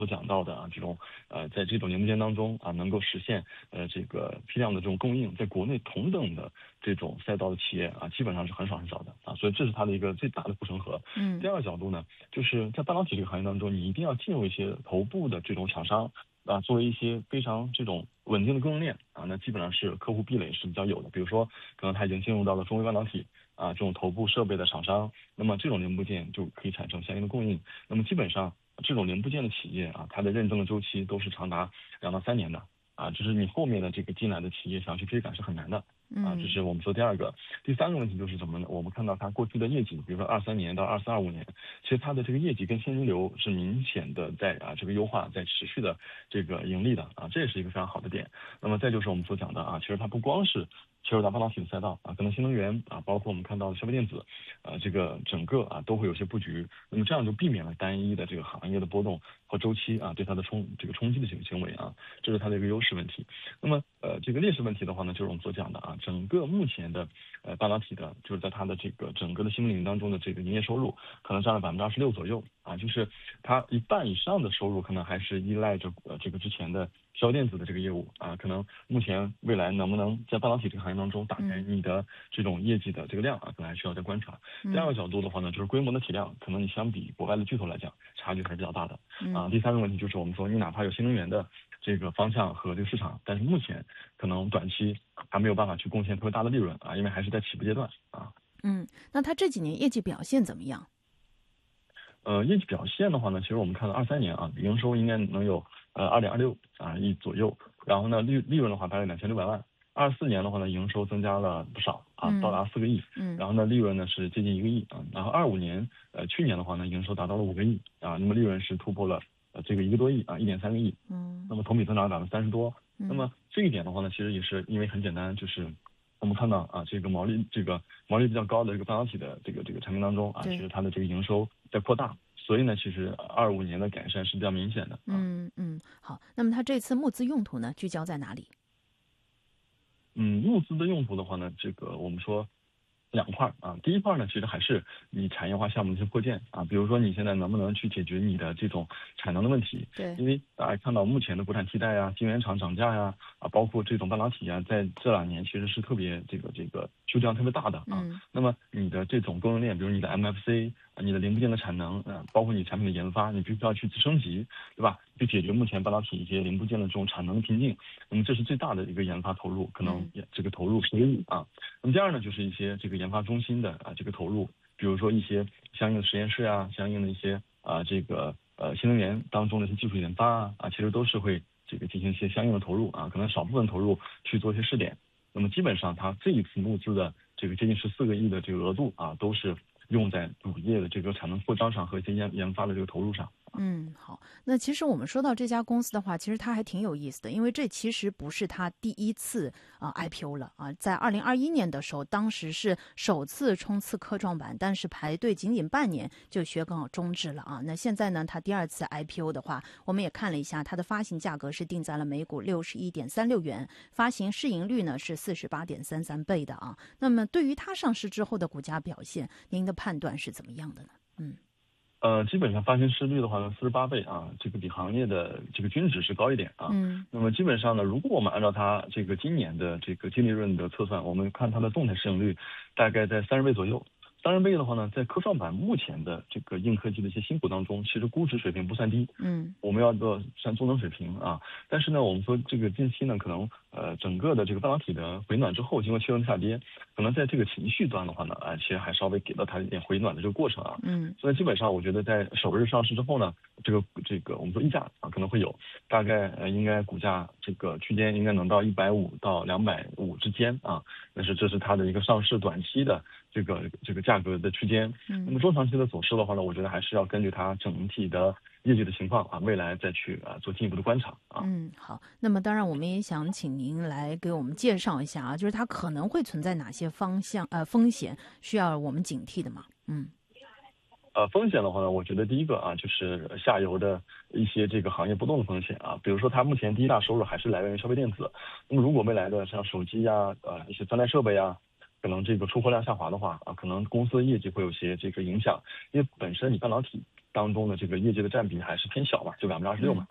所讲到的这种在这种零部件当中能够实现这个批量的这种供应，在国内同等的这种赛道的企业基本上是很少很少的所以这是它的一个最大的护城河。第二个角度呢，就是在半导体这个行业当中，你一定要进入一些头部的这种厂商作为一些非常这种稳定的供应链那基本上是客户壁垒是比较有的。比如说，可能它已经进入到了中微半导体这种头部设备的厂商，那么这种零部件就可以产生相应的供应。那么基本上这种零部件的企业它的认证的周期都是长达2到3年的就是你后面的这个进来的企业想要去追赶是很难的这是我们说第二个。第三个问题就是什么呢？我们看到它过去的业绩，比如说23年到24、25年，其实它的这个业绩跟现金流是明显的在这个优化，在持续的这个盈利的这也是一个非常好的点。那么再就是我们所讲的其实它不光是切入到半导体的赛道可能新能源包括我们看到的消费电子这个整个都会有些布局。那么这样就避免了单一的这个行业的波动和周期对它的冲击的行为这是它的一个优势问题。那么这个劣势问题的话呢，就是我们所讲的整个目前的半导体的，就是在它的这个整个的新领域当中的这个营业收入，可能占了26%左右就是它一半以上的收入可能还是依赖着这个之前的消费电子的这个业务可能目前未来能不能在半导体这个行业当中打开你的这种业绩的这个量可能还需要再观察。第二个角度的话呢，就是规模的体量，可能你相比国外的巨头来讲，差距还是比较大的第三个问题就是我们说，你哪怕有新能源的这个方向和这个市场，但是目前可能短期还没有办法去贡献特别大的利润因为还是在起步阶段那它这几年业绩表现怎么样？ 业绩表现的话呢，其实我们看到23年营收应该能有2.26亿左右，然后呢利润的话大概2600万。24年的话呢，营收增加了不少到达4个亿，然后呢利润呢是接近1个亿然后25年去年的话呢，营收达到了5个亿那么利润是突破了这个1个多亿1.3个亿那么同比增长了30%多。那么这一点的话呢，其实也是因为很简单，就是我们看到这个毛利比较高的这个半导体的这个产品当中其实它的这个营收在扩大，所以呢其实25年的改善是比较明显的好，那么它这次募资用途呢聚焦在哪里？ 募资的用途的话呢，这个我们说2块第一块呢，其实还是你产业化项目的一些扩建比如说你现在能不能去解决你的这种产能的问题？ 对， 因为大家看到目前的国产替代晶圆厂涨价包括这种半导体在这2年其实是特别这个数量特别大的那么你的这种供应链，比如你的 MFC，你的零部件的产能包括你产品的研发，你必须要去升级，对吧？去解决目前半导体一些零部件的这种产能的瓶颈。那么这是最大的一个研发投入，可能这个投入10个亿那么第二呢，就是一些这个研发中心的这个投入，比如说一些相应的实验室相应的一些这个新能源当中的一些技术研发其实都是会这个进行一些相应的投入可能少部分投入去做一些试点。那么基本上它这一次募资的这个接近14个亿的这个额度都是用在主业的这个产能扩张上和一些研发的这个投入上。 好，那其实我们说到这家公司的话，其实它还挺有意思的，因为这其实不是它第一次IPO 了在2021年的时候，当时是首次冲刺科创板，但是排队仅仅半年就血梗终止了那现在呢，它第2次 IPO 的话，我们也看了一下，它的发行价格是定在了每股61.36元，发行市盈率呢是48.33倍的那么对于它上市之后的股价表现，您的判断是怎么样的呢？ 基本上发行市率的话呢，48倍这个比行业的这个均值是高一点那么基本上呢，如果我们按照它这个今年的这个净利润的测算，我们看它的动态市盈率大概在30倍左右。30倍的话呢，在科创板目前的这个硬科技的一些新股当中，其实估值水平不算低我们要做算中等水平但是呢，我们说这个近期呢，可能整个的这个半导体的回暖之后，经过气温下跌，可能在这个情绪端的话呢其实还稍微给到它一点回暖的这个过程所以基本上我觉得在首日上市之后呢，这个我们说溢价可能会有大概应该股价这个区间应该能到150到250之间但是这是它的一个上市短期的这个价格的区间那么中长期的走势的话呢，我觉得还是要根据它整体的业绩的情况未来再去做进一步的观察好，那么当然我们也想请您来给我们介绍一下就是它可能会存在哪些风险需要我们警惕的吗？ 风险的话呢，我觉得第一个就是下游的一些这个行业波动的风险比如说它目前第一大收入还是来源于消费电子，那么如果未来的像手机一些穿戴设备可能这个出货量下滑的话可能公司的业绩会有些这个影响，因为本身你半导体当中的这个业绩的占比还是偏小嘛，就26%嘛。